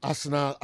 Arsenal.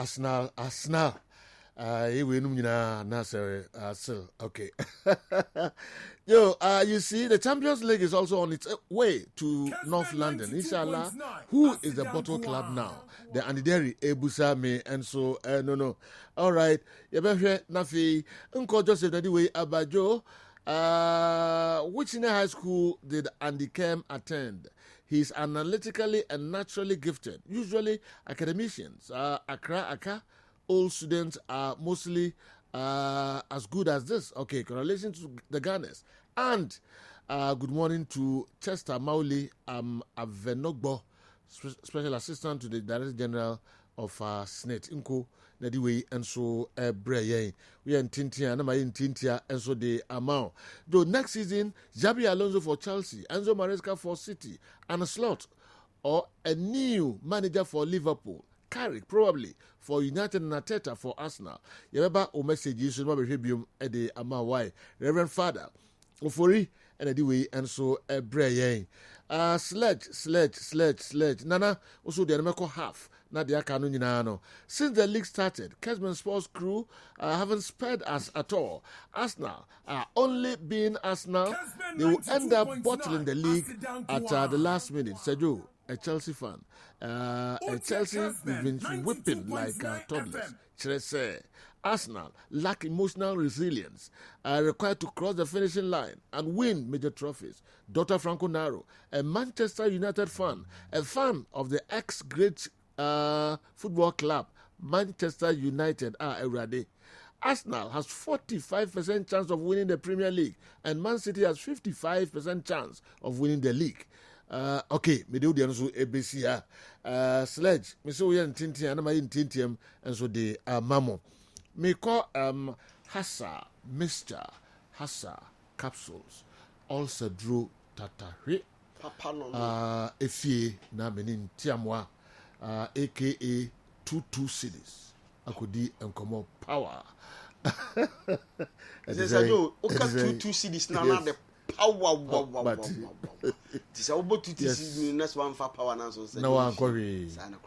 Okay. Yo, you see, the Champions League is also on its way to North London. Inshallah, who is the bottle club now? The Andideri Ebusame, and so, no. All right. Yabeshe Nafi, Uncle Joseph Nadiwe Abajo. Which senior high school did Andy Kem attend? He's analytically and naturally gifted. Usually, academicians, Accra, all students are mostly as good as this. Okay, congratulations to the Gunners. And good morning to Chester Mauli Avenogbo, Special Assistant to the Director General of SNET, Inko, Nadiwe, and so Breye. We are in Tintia, and I'm in Tintia, and so the amount. Though next season, Xabi Alonso for Chelsea, Enzo Maresca for City, and a slot, or a new manager for Liverpool. Carrick probably for United and Arteta for Arsenal. Yababa o message you should not be rebium at the amount why Reverend Father Ofori and a way and so a brain. Sledge. Nana also the American half. Not the Akanunino. Since the league started, Kesman Sports crew haven't spared us at all. Arsenal are only being Arsenal. They will end up bottling the league at the last minute. Sergio, a Chelsea fan. Chelsea have been whipping like toddlers. Chelsea. Arsenal lack emotional resilience, required to cross the finishing line and win major trophies. Dr. Franco Naro, a Manchester United fan, a fan of the ex-great football club, Manchester United, Erade. Arsenal has 45% chance of winning the Premier League, and Man City has 55% chance of winning the league. Okay, me do the answer ABC. Sledge, me so we are in Tintian, and I'm in Tintium, and so the Mamo. Me call Hassa, Mr. Hassa capsules. Also drew Tatari. Efie na menin Tiamwa, aka 22 cities. I could di and come up power. There's a no, 22 cities now, the power. This is about to see next one for power now. No one query.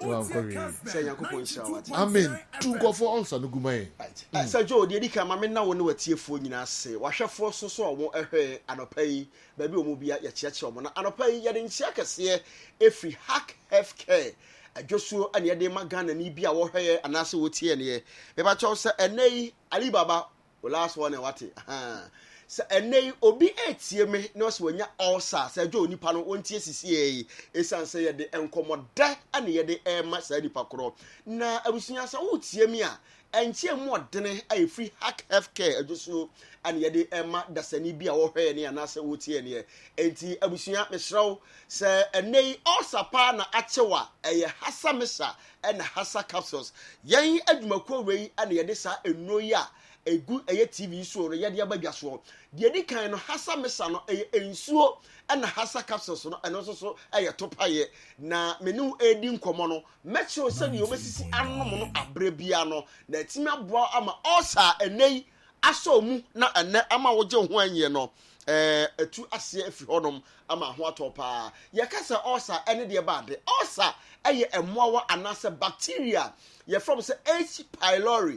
Say, I mean, two go for also no gumay. Sir Joe, the Edika, my men now know what your phone in us say. Wash your force so won't and pay, baby will be at your church and pay yet in circus here if we hack have care. Just so and yet they magan and Ibia or her and answer what here near. If chose a nay, Alibaba, the last one and what it. So and nay obi etie me no so nya ulcer say jo nipa no ontie sisi esan say de enkomoda ane ye de ema sa nipa kro na abusunya say wo tie me a enche mu odene ai free hack healthcare ajuso ane ye de ema dasani bia wo hwe ne ana say wo tie ne enti abusunya mesrew say enei ulcer pa na achewa eye hasa mesa ene hasa capsules yen adwumakwo wei ane ye de sa enoyi a egu eye TV so no yede abadwaso de di kan no hasa mesa no eye ensuo na hasa capsules no eno so eye topaye na menu edi nkomo no mecho se ni obesisi anom no abrebia no na timi aboa ama osa enei aso mu na ene ama woje ho anye no etu ase afi honom ama ho atopa ye kasa osa ene de ba de osa eye emoawa anase bacteria ye from say H. pylori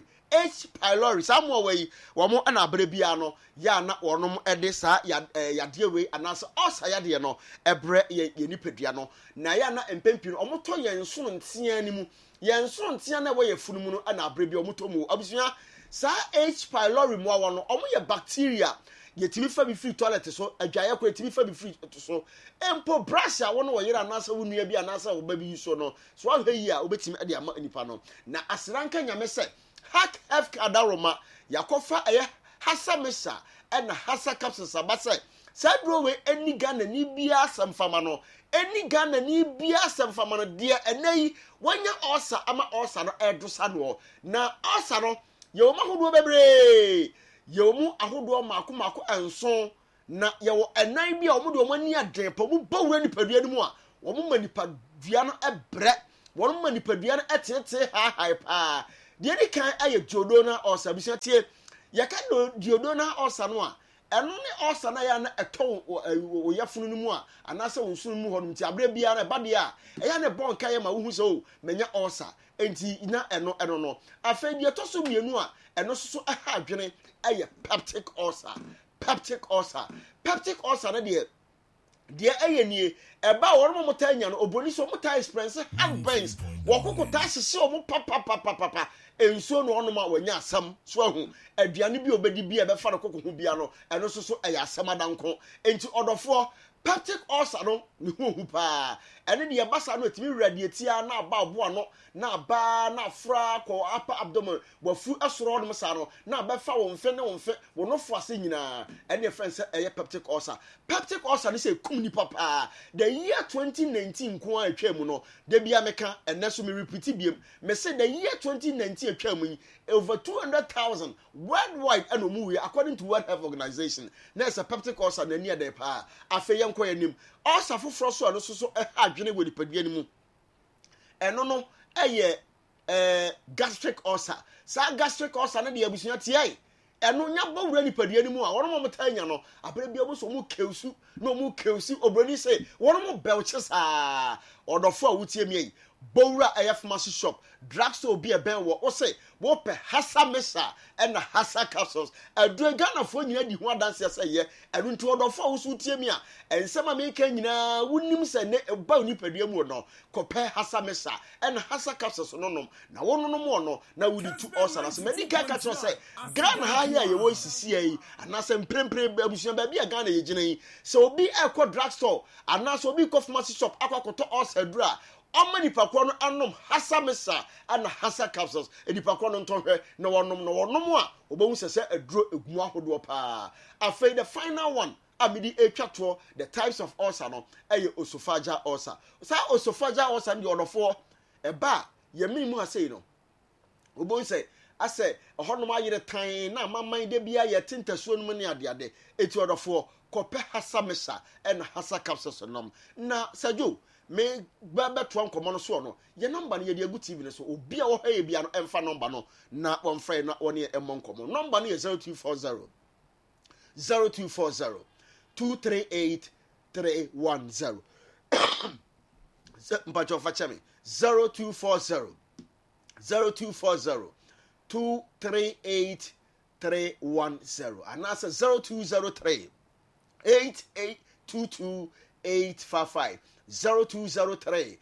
Samuel way womo na abrebia no ya na wonom ede sa yade we anasa osa yade no ebre ye nipadua no na ya na empempi no omoto ye nsono ntia ni mu ye nsono ntia na we ye funumu no na abrebia omoto mu abusua sa H. pylori mo awo no omo ye bacteria ye timi fa bi free toilet so adwaye ko timi fa bi free to so empo brush a wono wo yera anasa wo nua bi anasa wo ba bi so no so ahwe yi a obetimi ade ama nipa no na asranka nyame se hack F kadaroma yakofa eye hasa mesa na hasa capsules abase sadro we eni Ghana ni bia samfama no eni Ghana ni bia samfama no de enai wanya osa ama osa no edusa no na osa no ye ma hodo bebre ye mu ahodo mako enso na ye wo enai bia omo de omo ani aden pa mu bawura ni padua ni mu a omo manipadua no ebre wono manipadua no etete ha pa de ni kan aye jodona osa bisia tie ya ka no diodona osa no a eno ne osa na ya na eto oyafunu no mu a anase wonsunu mu honum ti abre bia na ba de a eya ne bon kan ma wo hu so menya osa enti na eno no afa die to so mienu a eno so aha adwene eye peptic ulcer na de eye nie eba woro mo tanya no oboni so mo ta experience heartburns wokokota hye o mo papa enso no onoma wanya asam so ahu aduane bi obedi bi e be fa no kokoko bia no eno so eye asam adanko enti odofo peptic ulcer no ni hu pa ene de basa no etimi radiatia na aba abo no na aba na afra ko upper abdomen wafu asoro no sa no na aba fa wo mfe wo no fo ase nyina ene friends eye peptic ulcer ni say kum ni papa the year 2019 ko atwa mu no de bia meka ene so me repeat biem me say the year 2019 atwa mu over 200,000 worldwide and we according to World Health Organization na say peptic ulcer na near there pa afeye nko yanim ulcer foforo so no so adwene we dipadua ni mu eno no eye gastric ulcer sa gastric ulcer na de abusua tie eno nya bawura nipadua ni mu a wono mo tanya no abere bia bo so mu keusu no mu keusi obroni say wono mo belche saa odofo a wutie mi yi bowura eye pharmacy shop drugstore bi e ben wo say wo pe hasa mesa and hasa capsules adua Ghana fo nyina di ho adanse say ye enu nti odofo wo so tie mi a ensema me kan nyina wonim se ne ba nipadua mu no kope hasa mesa and hasa capsules no nom na wono no mo no na wudi tu ulcer na se medical capsule say Ghana ha ya ye wo sisi yi anase mprempre abusua ba bi Ghana ye gina yi se obi ekọ drugstore anase obi ko pharmacy shop akwakoto ulcer dura Omani pakwa no anom hasa mesa ana hasa capsules edipakwa no ntonhwe na wonom a obohu sese aduro egumu ahodo pa afei the final one amidi etwato the types of ulcer no eye esophageal ulcer sa esophageal ulcer ndi odofo eba ye minimu asei no obohu se ase ohonom ayire tan na mamman de bia ye tentasuo no mu ne ade eti odofo kope hasa mesa and hasa capsules nom na sajo me baba to ankomo no so no ye number no ye de agu TV ne so obi a wo ha ye bia no emfa number no na won frɛ na won ye emmo nkomo number no ye 0240 238 310 mpacho fa chame 0240 238 310 anasa 0203 8822 855 0203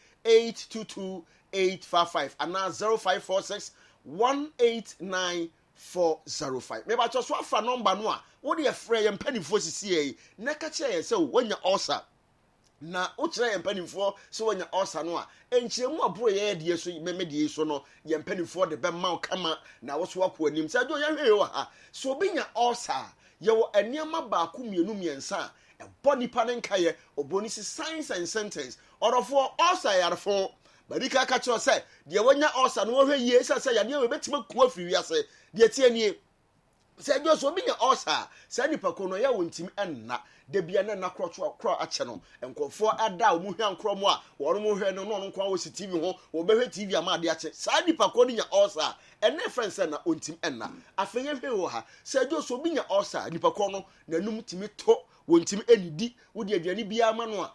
822 and now 0546 189 405. Maybe I just want for number no. What the afraid and penny for CCA? Nekache so when you ulcer. Na utre and penny for so when you ulcer no. And she more boy dear so me so no. Yen penny for the bem mount kama na was walk with him. Say do you so being your ulcer. You a near my back miensa. Body panen kaye obonisi signs and sentence or for ulcer yarfo badika ka cho say de wonya ulcer no hwe yie say ya de we betima ku afiri wiase de tie nie say do so binya ulcer say nipa ko no ya wontim enna de bia na kro ache no enkofo ada o mu hwa nkro mo a woro mo hwe no no nkwa wo si TV ho wo behwe TV ama de ache say nipa ko nya ulcer ene friends na ontim enna afenye hwe wo ha say do so binya ulcer nipa ko no nanum timi to wontim enidi wodi aduane bia ma no a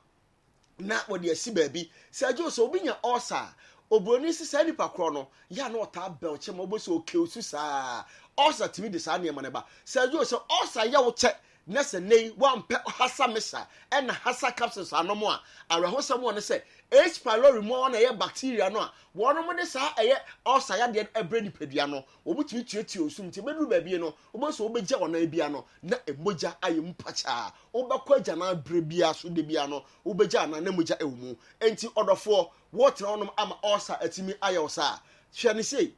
na wodi asi baabi se jo so obinya ulcer obroni sisa nipa kro no ya na ota belche ma oboso okeusu saa ulcer timi de saa ne ma ne ba se jo so ulcer ya wo che na se nei wan pe hasa mesa and hasa capsules anomo a arehosam won se H pylori mo na ye bacteria no a wono mo de saa eye ulcer ya de ebre ni pedua no obutumi tuetie osum ti bedu ba bie no oboso obegya wona bia no na emoja ayem pacha obakwa agya na bre bia so de bia no obegya na emoja ewumu enti odofo water onom ama ulcer atimi ayosa hwe ne sei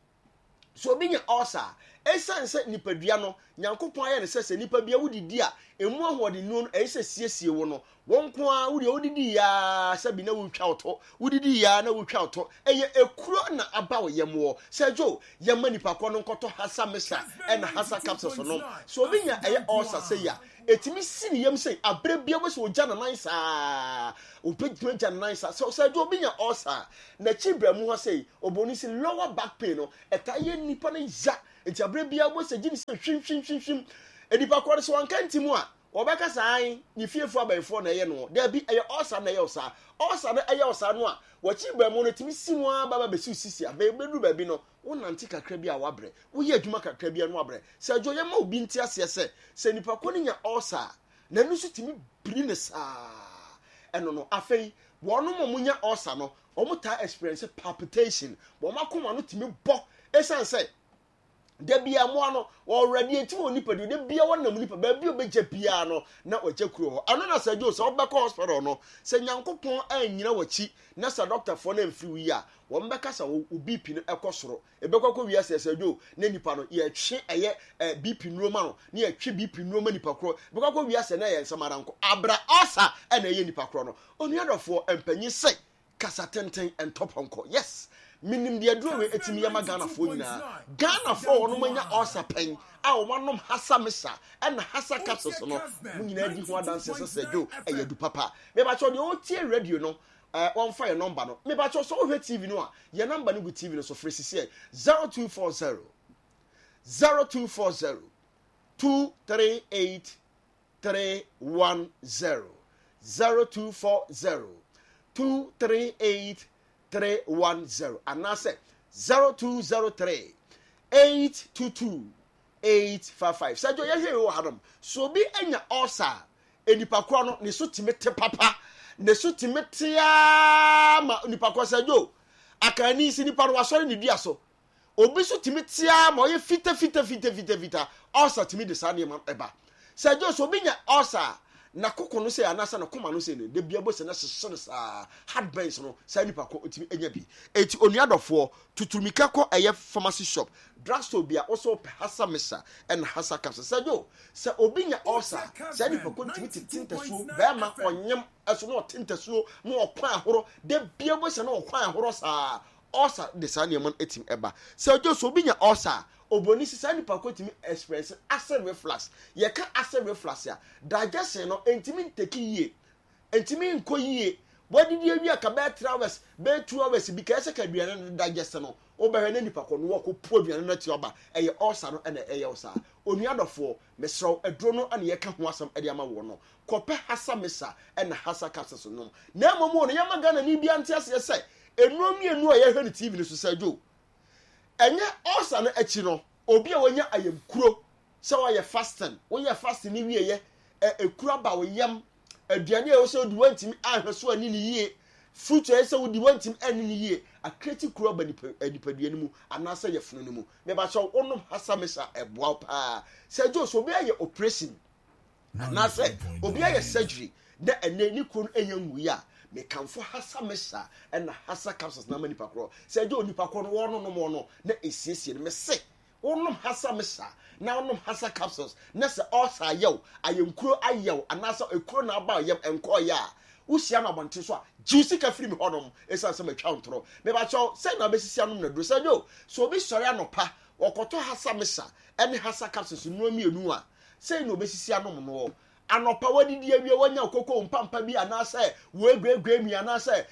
so binya ulcer esanse nipadua no nyankopon aye ne sese nipa bia wudidi a emu ahode nu ese siesie wo no wonko a wudidi ya sabi na wutwa oto wudidi ya na wutwa oto eye ekuro na aba wo yemwo sejo yemma nipa ko no nkoto hasa mesa na hasa capsules no so binya eye ulcer se ya etimi sini yem sei abre bia wo so gya na nansa opedima gya na nansa so sejo binya ulcer na chibra mu ho sei oboni si lower back pain no etaye nipa na ya enti abre bia wo se gini se hwim Edipa kɔ so wanka ntimu a obeka sai ni fiefo abayfo na ye no da bi eye osa na ye osa na eye osa no a wachi ba mu no timi si mu aba be su sisi abedu ba bi no wonante kakra bi a wabre wo ye adwuma kakra bi no wabre se adwo ye ma obi nti ase se nipa ko nya osa na nu su timi biri ne saa eno no afei wono mo nya osa no omuta experience palpitation wo makoma no timi bo esan se da bia mo ano already enti oni padu da bia wonam nipa ba bia obeje bia no na wache kuro ho ano na sa jo so obeka hospital no se nyankopon anyina wachi na sa doctor for na mfiri wi a wo mbeka sa wo BP no ekosoro ebekwa wi asa sa jo na nipa no ye twe eye BP nroma no na ye twe BP nroma nipa kro bekwa wi asa na ye nsamaranko abra osa na ye nipa kro no oni adofo empanyi se kasa tenten entoponko yes minim dia duro etimi yama Ghana fo nyina Ghana fo wono manya osa pen a wo manom hasa mesa na hasa capsules no mu nyina di ho adanse sesejo eyedu papa me ba cho de o tie radio no on fire number no me ba cho so o TV no a ye number no go TV no so free cc 0240 238 310 0240 238 310 and now say 0203 822 855. Sajo ye here wo hadom. So bi enya osa enipa kro no ne so timete papa ne so timete ya ma enipa kro sajo akani si nipa no wasori ne dua so obi so timete ya ma oye fita osa timi de sa ne ma eba sajo so bi nya osa na koko no se anasa na koma no se ne de bia bo se na sesere sa hard brains no sa nipa ko otimi enya bi eti onuadofo tuturumika ko eye pharmacy shop drugstore bia also hasa mesa and hasa capsule sajo se obinya osa sa nipa ko timi tintasu ba ma onyem aso no tintasu mo okwan ahoro de bia bo se na okwan ahoro sa osa de sa neman etim eba sajo so obinya osa oboni sisa nipa ko timi express acid reflux ye ka acid reflux ya digestion no entimi nteki yie entimi nko yie body die wi aka be 3 hours be 2 hours bi ka ese ka duane no digest no obehwe na nipa ko no ko po duane no ti oba eye ulcer no na eye ulcer onuadofo mesro aduro no ana ye ka ho asam ade ama wo no kope hasa mesa na hasa capsules no na momo no yama Ghana ni bia ntia se enuomienu a ye hwe ni TV no so sajo enye osa na echi no obi a wonya ayemkuro se wo ye fasting ni wie ye ekura ba wo yam aduane e wo se odi wantimi ahweso ani ni yie fruit e se odi wantimi ani ni yie akreti kura ba nipaduane mu anasa ye funu ni mu me ba so onom hasamesa eboa pa se jo so obi aye operation anasa obi aye surgery na ene ni kunu enyanwu ya me kanfo hasa mesa na hasa capsules na mani pakro se je oni pakro no wono no no na esiesie me se wonom hasa mesa na wonom hasa capsules na se osa yew ayenkuro ayew anasa ekuro na aba yem enko ya usia na bonte so a juicy ka free me honom esa se matwa ntro me ba cho se na besisi anom na duro se jo so obi sori anopa okoto hasa mesa ene hasa capsules no mienu a se na obesisi anom no anopa wadidi awie wanya okoko mpampa bi anase wo egregre anase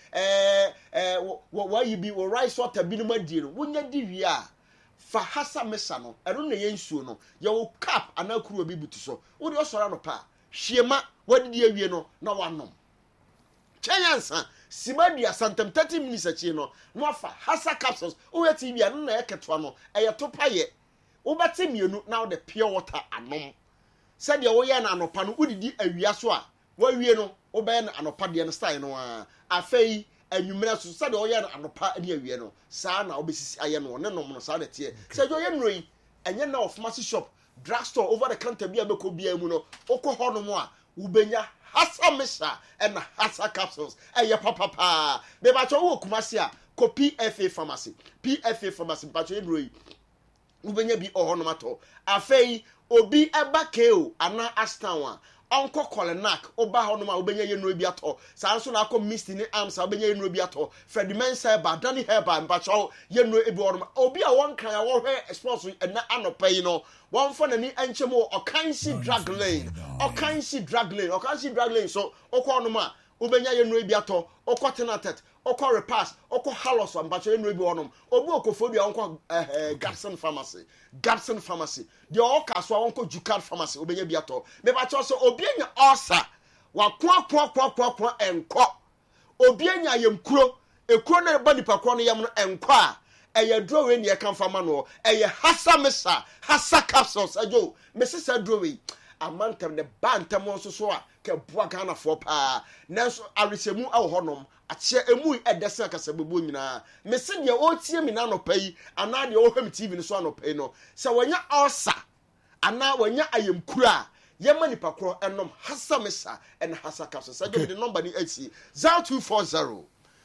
wa yibi wo rice water bi no madie no wonya di wie a fa hasa mesa no ero na ye nsuo no ye wo cap anakuru bi butu so wo de osora anopa hwiema wadidi awie no na wanom chanyansa simadia santem 30 minutes achi no no afa hasa capsules wo yati bia no na eketwa no eye topa ye wo bate mienu na wo de pure water anom said ya woya na anopa no udidi awia so a wawie no obe na anopa de no style no a afei anwumra so said ya woya na anopa de awie no saa na obesisi aye no ne nom no saa de tie said ya nroi enye na of pharmacy shop drugstore over the counter bia beko bia mu no okọ no mo a ubenya hasa mesa and hasa capsules eye papa be ba cho wo kumase a ko PFA pharmacy ba cho nroi ubenya bi ohonomato afei obi eba keo ana astanwa onko kolenak oba honoma obenya yenro bi ato sanso na akọ misty ni amsa obenya yenro bi ato fredimensa ba dani heba mpacho yenro ebi honoma obi a won kan ya wo hwe sports na anopai no won fo na ni enchemo okansi drag lane so okọ honoma ubenya ye no bi ato okọ tenatet okọ repass okọ halos ambacho ye no bi wonom obi okofodua onko Gabson pharmacy de oka so onko Jukar pharmacy ubenya bi ato me ba cho so obi enya osa wa kwa enko obi enya yemkuro ekuro na ba nipa kro no yem no enko a eye drowe ne kan fama no eye hasa capsules ajo mesisa drowe amantam ne bantam nso so a ke boa Ghana for pa nanso aresemu awo honom ache emu edese akasabebo nyina mesi de o tie mi na no pai ana de o hwam TV no so ano pai no se wonya osa ana wonya ayemkura yema nipa kro enom hasa and hasa capsules so the number ni AC 0240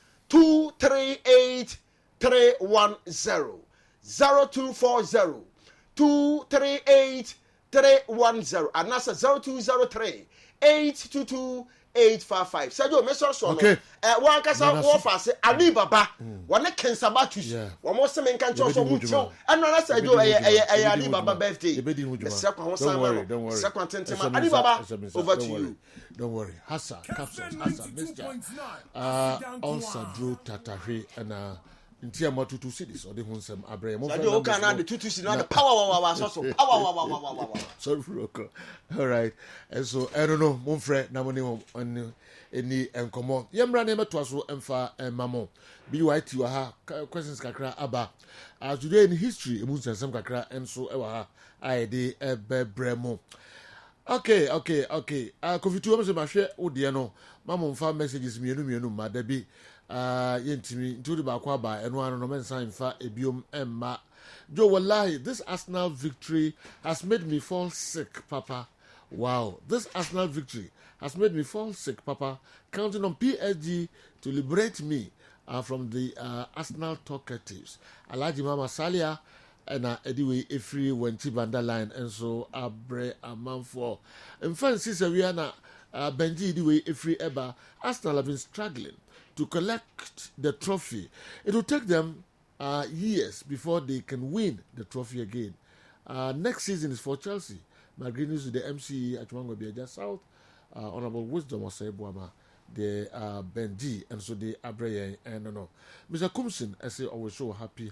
238 310 0240 238 310 and that's 0203 822 855. Sajo meso so no. One kasa offer say Ali Baba. One Kensaba tushi. One more semen kan cho so mucho. And no Sajo Ali Baba birthday. Don't worry. Second tentema Ali Baba over to you. Don't worry. Hassa capsules Mr. Also drew Tatari and ntia matutu cities or the hunsem abremo Sajo kana the tutu cities the power power sorry all right and so I don't know mon frère na moni on any enkomo yemra na meto so emfa mamo BYT wa ha questions kakra aba today in history emu nsem kakra enso e wa ha I dey ebremo okay kofitu am se ma hwe ode no mamo mfa messages mienu ma da bi yentimi ntudi ba kwa ba eno ano no mensan fa ebiom emma jo wallahi this Arsenal victory has made me fall sick papa. Wow, this Arsenal victory has made me fall sick papa, counting on PSG to liberate me from the Arsenal talkatives. Alaji Mama Salia and anyway every wenti banda line and so abre amanfo in fact sister we are na Benji anyway every ever Arsenal have been struggling to collect the trophy. It will take them years before they can win the trophy again. Next season is for Chelsea. My greetings to the MCE at Chwango Biaja South, Honorable Wisdom Osebuama, the Benji, and so the Abreye, and no. Mr. Kumsin, I say always so happy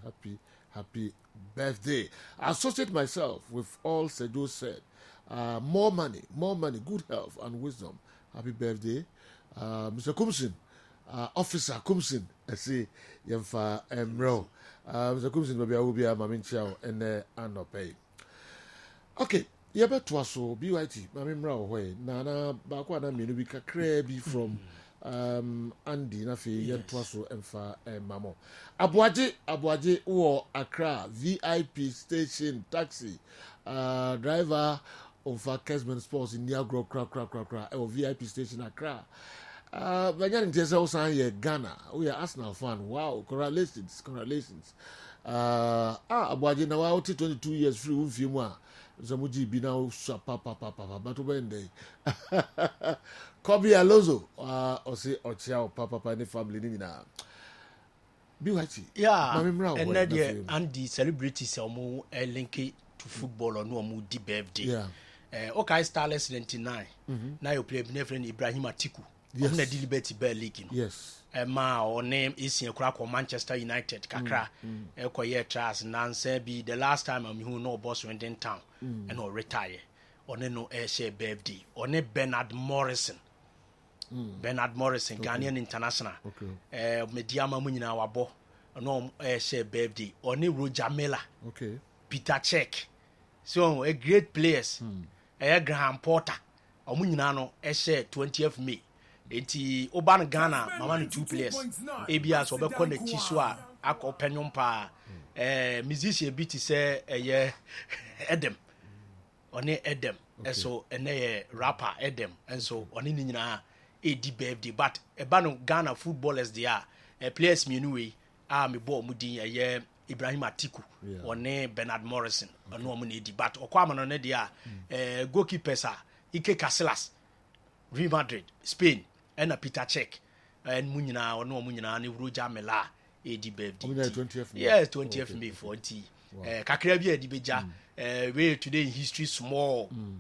birthday. I associate myself with all Sejo said. More money, good health, and wisdom. Happy birthday. Mr. Kumsin. Officer Kumsin, I say, Yemfa Mro. Mr. Kumsin, maybe I will be a Mamin Chow and Anopay. Okay, Yabetua so BYT, Mamin Mro, way, Nana Bakwana Minubika Krebi from Andy Nafi, Yentwaso, Emfa Mamo. Abuaje, or Accra, VIP station, taxi, driver of Kesman Sports in Niagara, or VIP station Accra. Banyan Jessa also Ghana. We are Arsenal fan. Wow, congratulations. Abuaje na wa 22 years free ufimwa. Zamuji bi na papa but wende. Kobe Alonso ose ochia papa ni family ni na. BYT. Yeah. And then and the celebrities omo link to football or no omo di birthday. Yeah. Okay, Starless 99. Now you play friend Ibrahim Atiku. Yes. On the Liberty Bell League. Yes. Or name is in a Manchester United. Kakra. Ekoye Charles Nancy be the last time I'm who no boss went in town and or retire. On no airshare birthday. On a Bernard Morrison. Ghanaian international. Okay. Mediama Munina Wabo. No airshare birthday. On a Roger Miller. Okay. Peter Cech. So a great players. Graham Porter. Omunina no airshare 20th May. Eti Oban Ghana, mama 2 players. ABS obekɔ na chi so a akɔ penyon pa. Musician bi ti say Edem. One Edem. So ene rapper Edem. And so one ni nyina edi birthday but eba no Ghana footballers there. Players mienu we me ball mu din Ibrahim Atiku. One Bernard Morrison. Ono omo na edi but okwama no ne dia goalkeepers a Ike Casillas. Real Madrid, Spain. And a Peter Cech and Munina or no Munina and Roger Mela, AD birthday. 20th May. Yes, 20th May 40. Kakrabia Dibeja, where today in history small.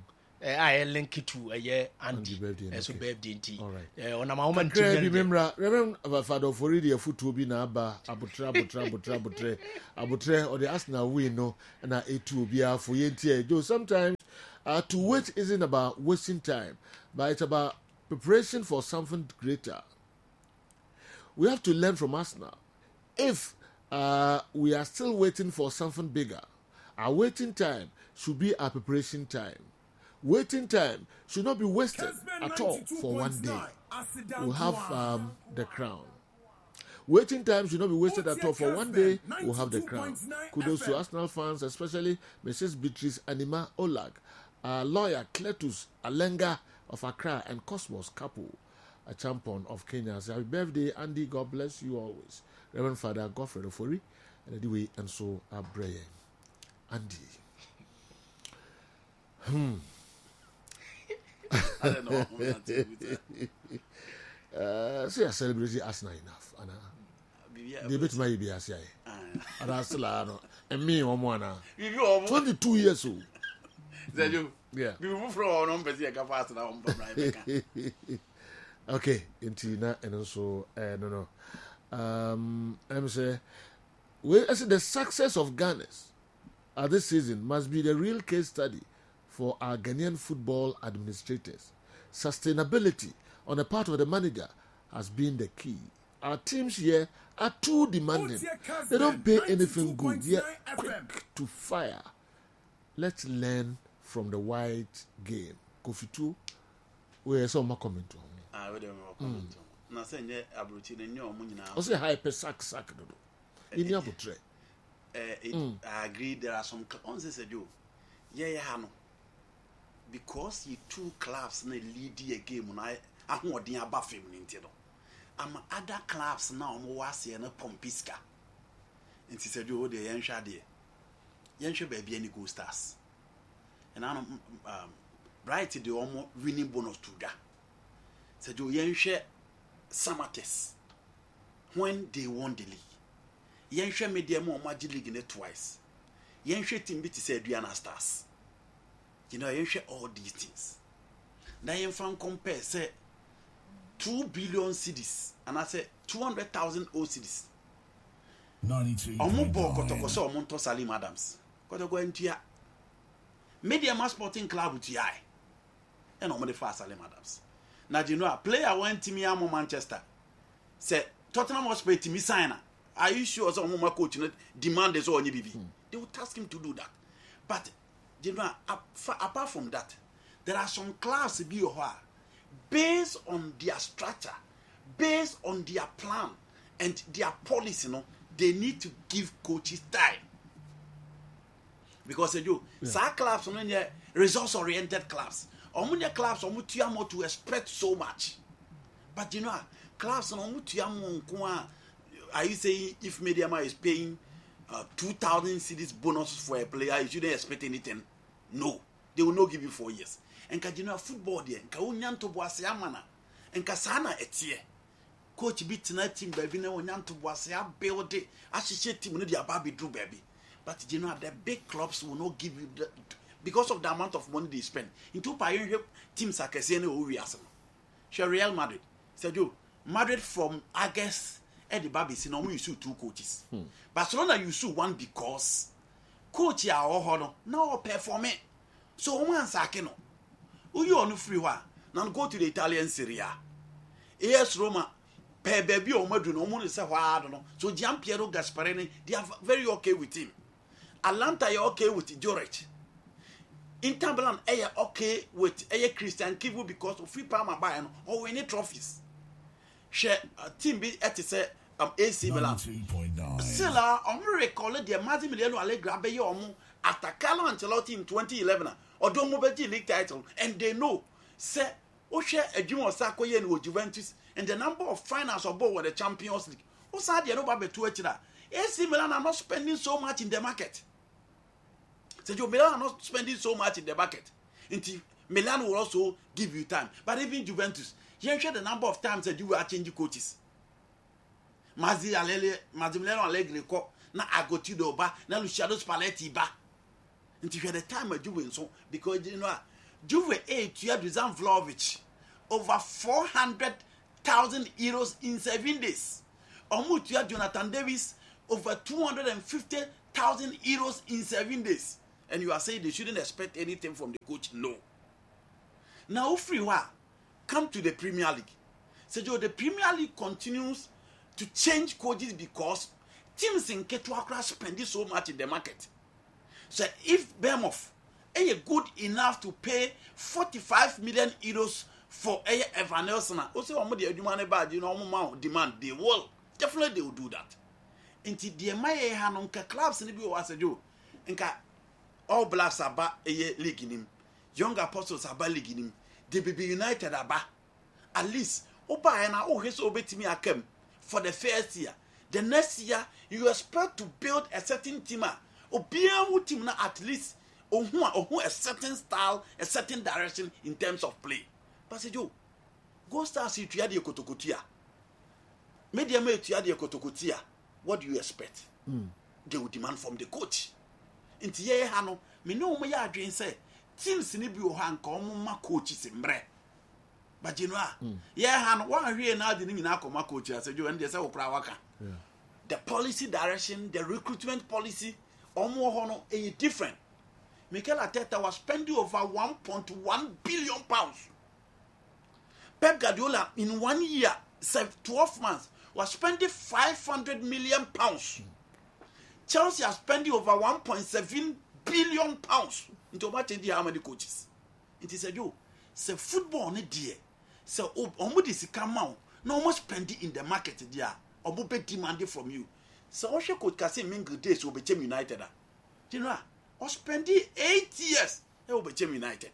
I link to a Andy birthday. So birthday tea. All right. On a moment remember Father for the foot to be na ba abutre or the Arsenal win no and it to be a for yentie. Joe, sometimes to wait isn't about wasting time, but it's about preparation for something greater. We have to learn from Arsenal. If we are still waiting for something bigger, our waiting time should be our preparation time. Waiting time should not be wasted at all for one day. We'll have the crown. Waiting time should not be wasted at all for one day. We'll have the crown. Kudos to Arsenal fans, especially Mrs. Beatrice Anima Olag, lawyer Cletus Alenga of Accra, and Cosmos Kapu, a champion of Kenya. So happy birthday, Andy. God bless you always. Reverend Father Godfrey Ofori, and anyway, and so Brian. Andy. I don't know. Say a celebrity Arsenal enough, Anna. They bet my BSI. And I still are, and me one more now. 22 years old. Yeah. Okay, Intina, and also, no. I'm saying, well, I said the success of Ghana this season must be the real case study for our Ghanaian football administrators. Sustainability on the part of the manager has been the key. Our teams here are too demanding. They don't pay anything good. They are quick to fire. Let's learn from the white game. Kofi 2, where some more comment on. Na senye abruti ne nyo mu nyina. O say hyper sack dodo. Ini abutre. I agree there are some on say do. Yeah no. Because you two clubs na lead the game na ahoden aba fam ni nti no. Ama other clubs na omo wase na pompiska. Nti say do de yen hwa de. Yen hwa ba bia ni Go Stars. And I Bright the omo winning bonus to da. Say do yen hwa Samates when they won the league. Yen hwa media mo omaji league ne twice. Yen hwa team bi ti say Aduana Stars. You know, yen hwa all these things. Na yen fan compare say 2 billion cedis and I say 200,000 cedis. 93. Omo bo kotoko so omo to Salim Adams. Kotoko entua. Media Mass Sporting Club to ai. And omo de fa Salim Adams. Now, you know, a player went to me at Manchester. Said, Tottenham was paid to me sign. Are you sure some more coach demand is all you be? They would ask him to do that. But, you know, apart from that, there are some clubs based on their structure, based on their plan and their policy, you know, they need to give coaches time. Because they do. Some clubs are results-oriented clubs. Omunya clubs omutiamo to expect so much. But you know, clubs omutiamo nko are you saying if Mediama is paying 2,000 cedis bonus for a player, you shouldn't expect anything? No. They will not give you 4 years. And you know football there, nka unyanto boase amana. Nka sana etie. Coach beat na team baby na unyanto boase build it. Associate team no dia baby do baby. But you know the big clubs will not give you the because of the amount of money they spend. Into pioneer teams are Cassiano Urias. Real Madrid. Said you, Madrid from August Eddie Babi no you sue 2 coaches. Barcelona you sue 1 because coach ya or now perform it. So one sakeno. Who you on free one? Now go to the Italian Serie A. AS Roma per baby or Madrid no money say I don't know. So Gianpiero Gasparini, they are very okay with him. Atlanta you okay with Jorge. Inter Milan okay with Christian Kivu because of free Parma Bayern or winning trophies. Share team be at say AC Milan. Sila recall the Massimiliano Allegri be yomu after Carlo Ancelotti in 2011 or do Mobile League title and they know say share a Jumo Sako yen with Juventus and the number of finals of both with the Champions League. Osa de no ba betu etira. AC Milan are not spending so much in the market. So Milan are not spending so much in the market. Until Milan will also give you time. But even Juventus, you share the number of times that you are changing coaches. Massimiliano Allegri ko na Agostino ba na Luciano Spalletti ba. Until you had the time of Juventus because you know Juve A tuya Dusan Vlahovic over 400,000 euros in 7 days. Omu tuya Jonathan Davis over 250,000 euros in 7 days. And you are saying they shouldn't expect anything from the coach? No. Now, Freewa, come to the Premier League. So the Premier League continues to change coaches because teams in Ketuakra spending so much in the market. So if Bournemouth are good enough to pay 45 million euros for Evan Nelson, also demand, they will definitely they will do that. Until the Maya Hanonka clubs in the was a Joe, All Blacks are back a league in him, Young Apostles are back league in him, the BB United are back. At least, Opa and I his obey me I came for the first year. The next year, you expect to build a certain team. Obiamu team na at least who a certain style, a certain direction in terms of play. But say Joe, go start see to yadi kotokotia. Media me to yadi kotokotia. What do you expect? They will demand from the coach. Inti ye hano, me no me ya adwen say teams ni bi o ha nka omo ma coaches mbre. But you know, hano one hwe na de ni nyina akoma coach say Joe and dey say wo pra waka. The policy direction, the recruitment policy, almost different. Mikel Arteta was spending over 1.1 billion pounds. Pep Guardiola in 1 year, 12 months, was spending 500 million pounds. Chelsea are spending over 1.7 billion pounds. Into what how many coaches? It is a joke. So football ne dear. So omudi come out. No more spending in the market there. Obu be demanded from you. So Oshe could Kasim Mingle days will become United. Do you know? Or spending 8 years, they will become United.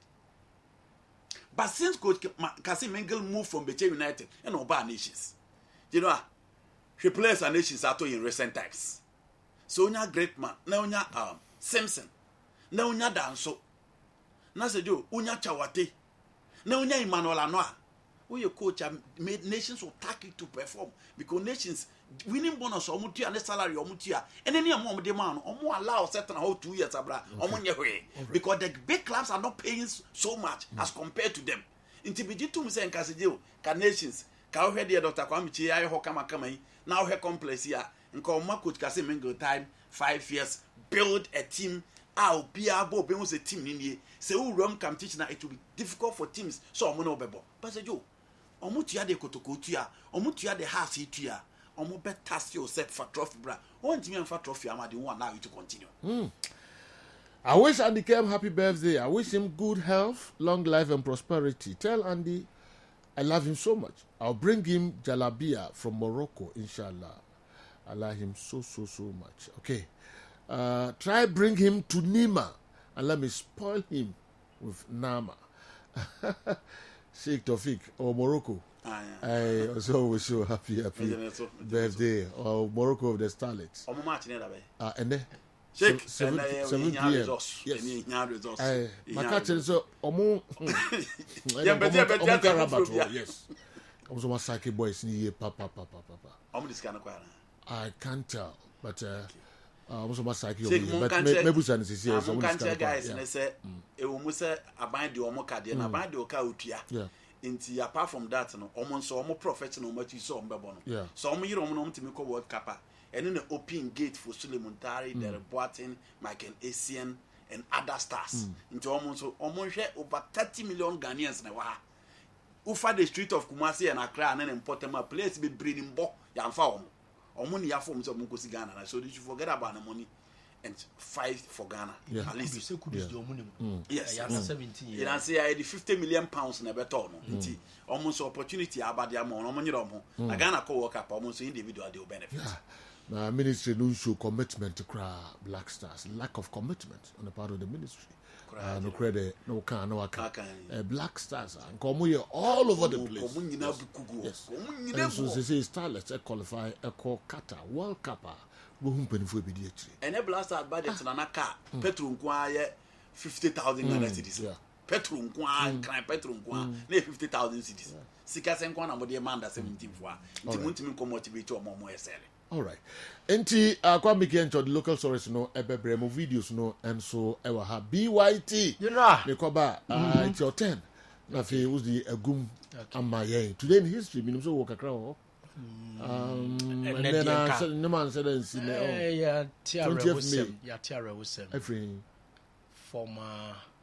But since Coach Kasim Mingle moved from Bechem United and Oba Nations, do you know? He plays a Nations out in recent times. So unya great man, na unya Simpson, na unya Danso, na sejo unya Chawate, na unya Emmanuel Anoa. Who your coach made Nations will tack it to perform because Nations winning bonus or mutia and the salary or mutia and any among demand or more allow certain whole 2 years abra or because the big clubs are not paying so much as compared to them. Intibidi to me saying Cassidio, can Nations, can hear the Dr. Kwamichi, I hope come now her complex here and call my coach Cassimingo time 5 years, build a team. I'll be able to a team in here. Say, who Rome come teach now, it will be difficult for teams. So I'm not able. But say, Joe. Omutia de kotokotia, omutia de hasi tia, omu betas yourself for trophy bra. One team for trophy, I'm the one now to continue. I wish Andy Kem happy birthday. I wish him good health, long life, and prosperity. Tell Andy I love him so much. I'll bring him jalabia from Morocco, inshallah. I love him so much. Okay. Try bring him to Nima and let me spoil him with Nama. Sheikh Tofik or Morocco. I also wish you happy birthday or Morocco of the Starlets. And then 7 p.m. Yes. My catch is Omo. Yes. Also, my psychic boys need papa. I can't tell, but also my psychic. But maybe some guys and they say it will must abide the Omo card and abide the Okautia. Yeah. Into apart from that, no, almost so more professional much you saw Mbebono. So I'm here on to make a World Cup. And then the open gate for Suleiman Tari, Derek Boateng, Michael Essien, and other stars. Into almost over 30 million Ghanaians now. Ufa the street of Kumasi and Accra and then important my place be breeding bo yan farm. Or money ya forms of Mukosi Ghana. So did you forget about the money and fight for Ghana? Yeah. At least yes. 17 years. And say I had 50 million pounds in a better almost opportunity about the amount. Ghana co-work up almost individual they will benefit. The ministry don't show commitment to Black Stars. Lack of commitment on the part of the ministry. No credit, no can. Black Stars come here all over the place. Yes. And so they say Starlets qualify a call Qatar World Cup. And a blast out by the Tanaka, Petrum Quay 50,000 Ghana cities. Petrum Quay, Petrum Quay, 50,000 cities. Sikas and Quan about the Amanda 17 for. It won't even come motivate or more selling. All right. Enti Kwame Kiencho the local source no ebebremo videos no and so ewa ha BYT. You know. Mekoba it's your turn. Na fe was the agum amaye. Today in history minimum so work akra. And then I said no man said in yeah, Tiara Wusem. Yeah, Tiara Wusem. Every Former